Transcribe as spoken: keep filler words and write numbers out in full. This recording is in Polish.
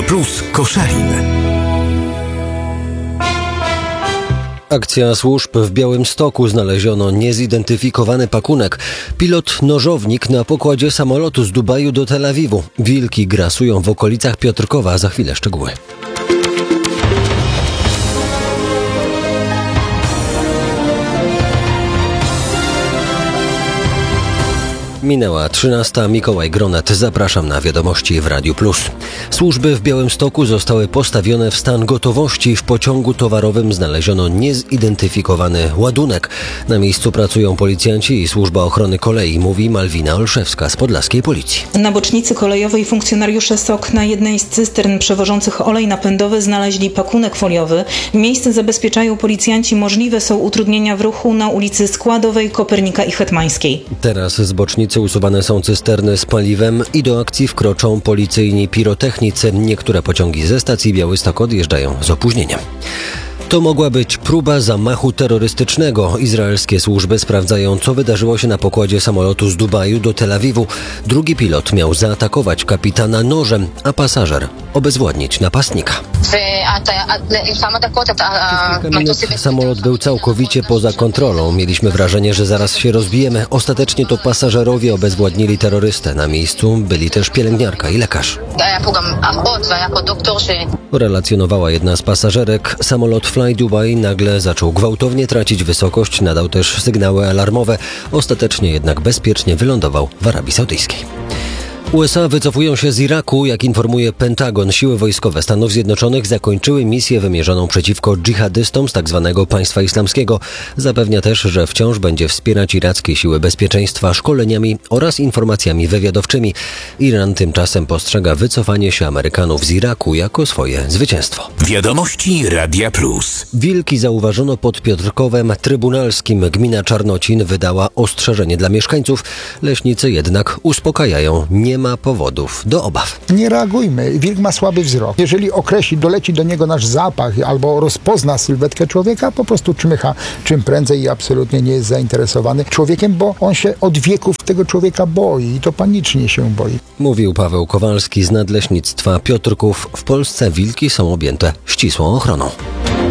Plus Koszalin. Akcja służb w Białymstoku. Znaleziono niezidentyfikowany pakunek. Pilot nożownik na pokładzie samolotu z Dubaju do Tel Awiwu. Wilki grasują w okolicach Piotrkowa. Za chwilę szczegóły. Minęła trzynasta. Mikołaj Gronet. Zapraszam na wiadomości w Radiu Plus. Służby w Białymstoku zostały postawione w stan gotowości. W pociągu towarowym znaleziono niezidentyfikowany ładunek. Na miejscu pracują policjanci i Służba Ochrony Kolei, mówi Malwina Olszewska z podlaskiej Policji. Na bocznicy kolejowej funkcjonariusze S O K na jednej z cystern przewożących olej napędowy znaleźli pakunek foliowy. Miejsce zabezpieczają policjanci. Możliwe są utrudnienia w ruchu na ulicy Składowej, Kopernika i Hetmańskiej. Teraz z bocznicy usuwane są cysterny z paliwem i do akcji wkroczą policyjni pirotechnicy. Niektóre pociągi ze stacji Białystok odjeżdżają z opóźnieniem. To mogła być próba zamachu terrorystycznego. Izraelskie służby sprawdzają, co wydarzyło się na pokładzie samolotu z Dubaju do Tel Awiwu. Drugi pilot miał zaatakować kapitana nożem, a pasażer obezwładnić napastnika. Samolot był całkowicie poza kontrolą. Mieliśmy wrażenie, że zaraz się rozbijemy. Ostatecznie to pasażerowie obezwładnili terrorystę. Na miejscu byli też pielęgniarka i lekarz. Relacjonowała jedna z pasażerek. Samolot Fly Dubai nagle zaczął gwałtownie tracić wysokość. Nadał też sygnały alarmowe. Ostatecznie jednak bezpiecznie wylądował w Arabii Saudyjskiej. U S A wycofują się z Iraku. Jak informuje Pentagon, siły wojskowe Stanów Zjednoczonych zakończyły misję wymierzoną przeciwko dżihadystom z tzw. Państwa Islamskiego. Zapewnia też, że wciąż będzie wspierać irackie siły bezpieczeństwa szkoleniami oraz informacjami wywiadowczymi. Iran tymczasem postrzega wycofanie się Amerykanów z Iraku jako swoje zwycięstwo. Wiadomości Radia Plus. Wilki zauważono pod Piotrkowem Trybunalskim. Gmina Czarnocin wydała ostrzeżenie dla mieszkańców. Leśnicy jednak uspokajają. Nie ma powodów do obaw. Nie reagujmy. Wilk ma słaby wzrok. Jeżeli określi, doleci do niego nasz zapach albo rozpozna sylwetkę człowieka, po prostu czmycha czym prędzej i absolutnie nie jest zainteresowany człowiekiem, bo on się od wieków tego człowieka boi i to panicznie się boi. Mówił Paweł Kowalski z Nadleśnictwa Piotrków. W Polsce wilki są objęte ścisłą ochroną.